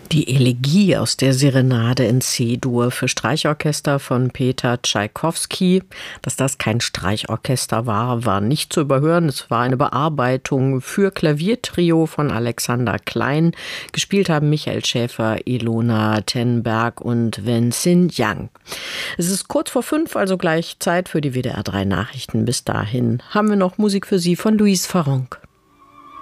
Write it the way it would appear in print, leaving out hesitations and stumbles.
Die Elegie aus der Serenade in C-Dur für Streichorchester von Peter Tschaikowski. Dass das kein Streichorchester war, war nicht zu überhören. Es war eine Bearbeitung für Klaviertrio von Alexander Klein. Gespielt haben Michael Schäfer, Ilona Tenberg und Wen-Sin Yang. Es ist kurz vor 5, also gleich Zeit für die WDR 3 Nachrichten. Bis dahin haben wir noch Musik für Sie von Louise Farronc.